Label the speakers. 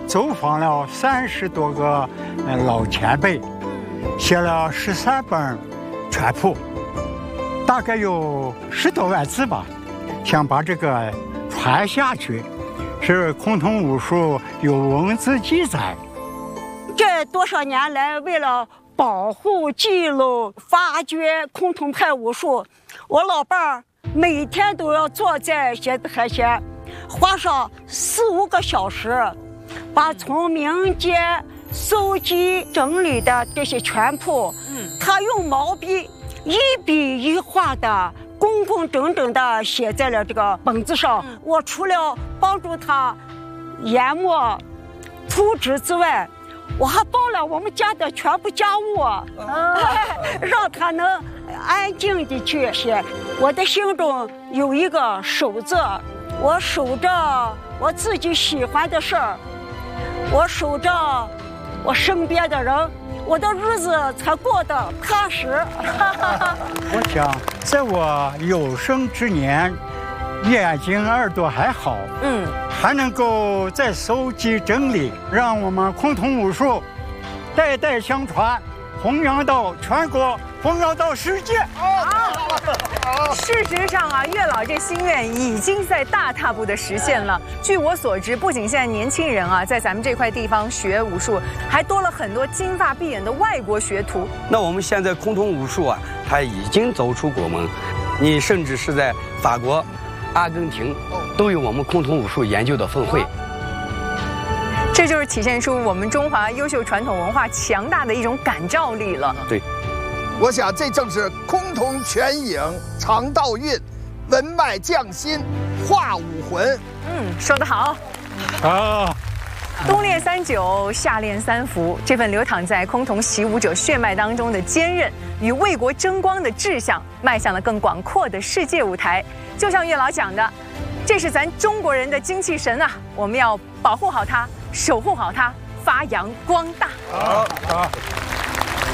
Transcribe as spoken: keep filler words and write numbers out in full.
Speaker 1: 走访了三十多个呃老前辈，写了十三本全谱，大概有十多万字吧，想把这个传下去，使崆峒武术有文字记载。
Speaker 2: 这多少年来，为了保护、记录、发掘崆峒派武术，我老伴儿每天都要坐在写字台前，花上四五个小时，把从民间搜集整理的这些全谱，嗯，他用毛笔一笔一画的工工整整的写在了这个本子上。嗯、我除了帮助他研墨、铺纸之外，我还包了我们家的全部家务，啊、让他能安静地去写。我的心中有一个守字，我守着我自己喜欢的事儿，我守着我身边的人，我的日子才过得踏实。
Speaker 1: 我想，在我有生之年，眼睛、耳朵还好，嗯，还能够再搜集整理，让我们崆峒武术代代相传，弘扬到全国，弘扬到世界。
Speaker 3: 事实上啊，岳老这心愿已经在大踏步的实现了。据我所知，不仅现在年轻人啊，在咱们这块地方学武术，还多了很多金发碧眼的外国学徒。
Speaker 4: 那我们现在崆峒武术啊，它已经走出国门，你甚至是在法国、阿根廷都有我们崆峒武术研究的分会。
Speaker 3: 这就是体现出我们中华优秀传统文化强大的一种感召力了。
Speaker 4: 对。
Speaker 5: 我想，这正是崆峒全影、肠道运、文脉匠心、化武魂。
Speaker 3: 嗯，说得好。
Speaker 1: 啊。
Speaker 3: 冬练三九，夏练三伏，这份流淌在崆峒习武者血脉当中的坚韧与为国争光的志向，迈向了更广阔的世界舞台。就像岳老讲的，这是咱中国人的精气神啊！我们要保护好它，守护好它，发扬光大。
Speaker 1: 好，好。